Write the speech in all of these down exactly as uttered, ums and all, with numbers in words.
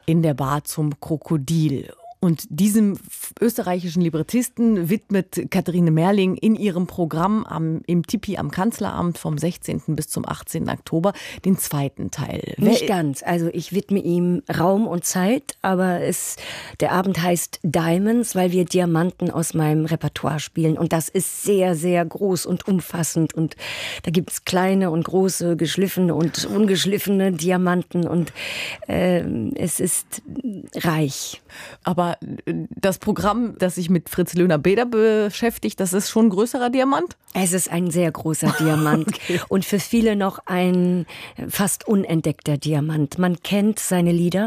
In der Bar zum Krokodil. Und diesem österreichischen Librettisten widmet Katharine Merling in ihrem Programm am, im Tipi am Kanzleramt vom sechzehnten bis zum achtzehnten Oktober den zweiten Teil. Nicht Wer, ganz. Also ich widme ihm Raum und Zeit, aber es, der Abend heißt Diamonds, weil wir Diamanten aus meinem Repertoire spielen. Und das ist sehr, sehr groß und umfassend. Und da gibt es kleine und große, geschliffene und ungeschliffene Diamanten. Und äh, es ist reich. Aber das Programm, das sich mit Fritz Löhner-Beder beschäftigt, das ist schon ein größerer Diamant? Es ist ein sehr großer Diamant okay. Und für viele noch ein fast unentdeckter Diamant. Man kennt seine Lieder.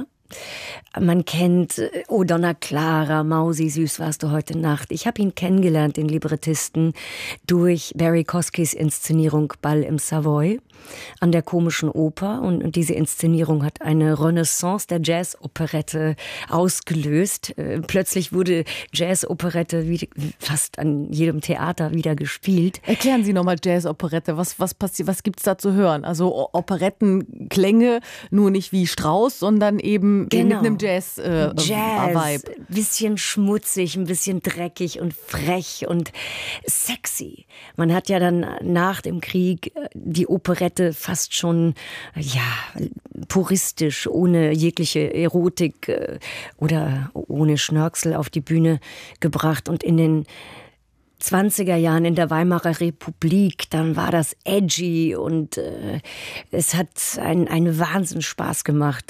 Man kennt O Donna Clara, Mausi, süß warst du heute Nacht. Ich habe ihn kennengelernt, den Librettisten, durch Barry Koskis Inszenierung Ball im Savoy an der Komischen Oper. Und diese Inszenierung hat eine Renaissance der Jazz-Operette ausgelöst. Plötzlich wurde Jazz-Operette fast an jedem Theater wieder gespielt. Erklären Sie nochmal Jazz-Operette. Was, was, passiert, was gibt's da zu hören? Also Operettenklänge, nur nicht wie Strauss, sondern eben genau. mit einem Jazz-Vibe. Äh, Jazz, ein bisschen schmutzig, ein bisschen dreckig und frech und sexy. Man hat ja dann nach dem Krieg die Operette fast schon ja puristisch, ohne jegliche Erotik äh, oder ohne Schnörkel auf die Bühne gebracht. Und in den zwanziger Jahren in der Weimarer Republik, dann war das edgy und äh, es hat einen, einen Wahnsinnsspaß gemacht,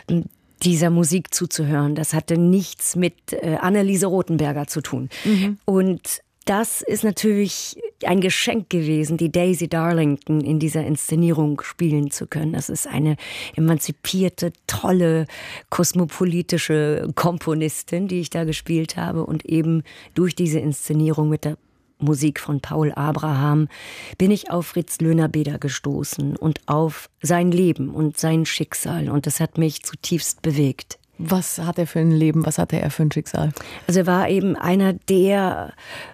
dieser Musik zuzuhören. Das hatte nichts mit äh, Anneliese Rothenberger zu tun. Mhm. Und das ist natürlich ein Geschenk gewesen, die Daisy Darlington in dieser Inszenierung spielen zu können. Das ist eine emanzipierte, tolle, kosmopolitische Komponistin, die ich da gespielt habe. Und eben durch diese Inszenierung mit der Musik von Paul Abraham bin ich auf Fritz Löhner-Beder gestoßen und auf sein Leben und sein Schicksal. Und das hat mich zutiefst bewegt. Was hat er für ein Leben? Was hatte er für ein Schicksal? Also er war eben einer der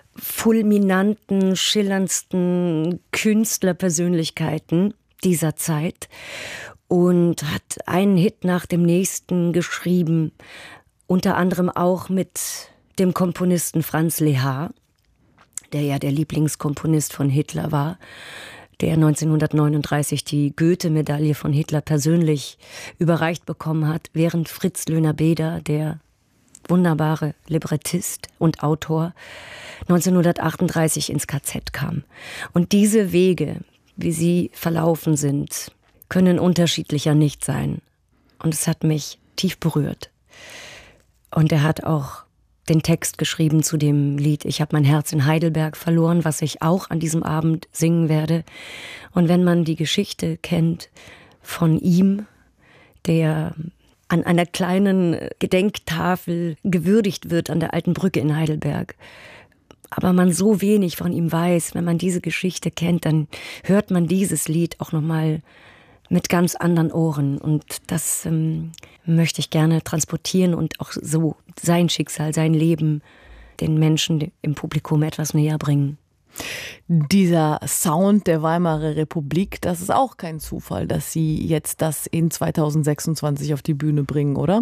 fulminanten, schillerndsten Künstlerpersönlichkeiten dieser Zeit und hat einen Hit nach dem nächsten geschrieben, unter anderem auch mit dem Komponisten Franz Lehár, der ja der Lieblingskomponist von Hitler war, der neunzehnhundertneununddreißig die Goethe-Medaille von Hitler persönlich überreicht bekommen hat, während Fritz Löhner-Beder, der wunderbare Librettist und Autor, neunzehnhundertachtunddreißig ins K Z kam. Und diese Wege, wie sie verlaufen sind, können unterschiedlicher nicht sein. Und es hat mich tief berührt. Und er hat auch den Text geschrieben zu dem Lied Ich habe mein Herz in Heidelberg verloren, was ich auch an diesem Abend singen werde. Und wenn man die Geschichte kennt von ihm, der an einer kleinen Gedenktafel gewürdigt wird an der Alten Brücke in Heidelberg, aber man so wenig von ihm weiß, wenn man diese Geschichte kennt, dann hört man dieses Lied auch nochmal mit ganz anderen Ohren. Und das ähm, möchte ich gerne transportieren und auch so sein Schicksal, sein Leben den Menschen im Publikum etwas näher bringen. Dieser Sound der Weimarer Republik, das ist auch kein Zufall, dass Sie jetzt das in zweitausendsechsundzwanzig auf die Bühne bringen, oder?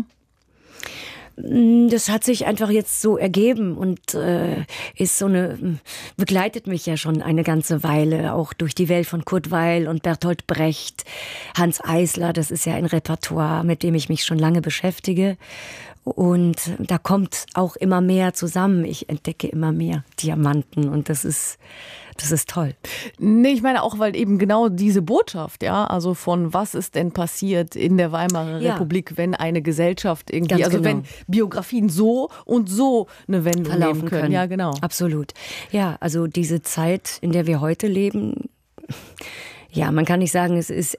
Das hat sich einfach jetzt so ergeben und äh, ist so eine begleitet mich ja schon eine ganze Weile, auch durch die Welt von Kurt Weill und Bertolt Brecht, Hans Eisler. Das ist ja ein Repertoire, mit dem ich mich schon lange beschäftige. Und da kommt auch immer mehr zusammen. Ich entdecke immer mehr Diamanten und das ist, das ist toll. Nee, ich meine auch, weil eben genau diese Botschaft, ja, also von was ist denn passiert in der Weimarer ja. Republik, wenn eine Gesellschaft irgendwie, Ganz also genau. wenn Biografien so und so eine Wendung verlaufen nehmen können. können. Ja, genau. Absolut. Ja, also diese Zeit, in der wir heute leben, ja, man kann nicht sagen, es ist...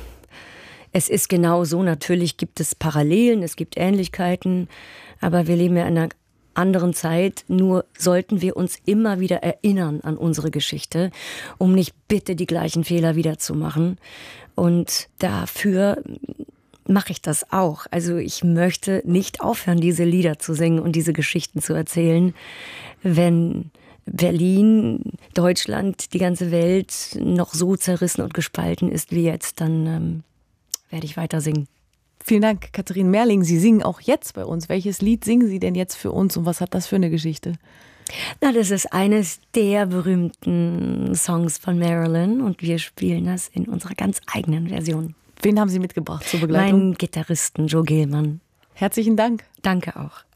Es ist genau so, natürlich gibt es Parallelen, es gibt Ähnlichkeiten, aber wir leben ja in einer anderen Zeit, nur sollten wir uns immer wieder erinnern an unsere Geschichte, um nicht bitte die gleichen Fehler wieder zu machen. Und dafür mache ich das auch. Also ich möchte nicht aufhören, diese Lieder zu singen und diese Geschichten zu erzählen, wenn Berlin, Deutschland, die ganze Welt noch so zerrissen und gespalten ist wie jetzt, dann... Ähm, werde ich weiter singen. Vielen Dank, Katharine Merling. Sie singen auch jetzt bei uns. Welches Lied singen Sie denn jetzt für uns und was hat das für eine Geschichte? Na, das ist eines der berühmten Songs von Marilyn und wir spielen das in unserer ganz eigenen Version. Wen haben Sie mitgebracht zur Begleitung? Meinen Gitarristen Joe Gilman. Herzlichen Dank. Danke auch.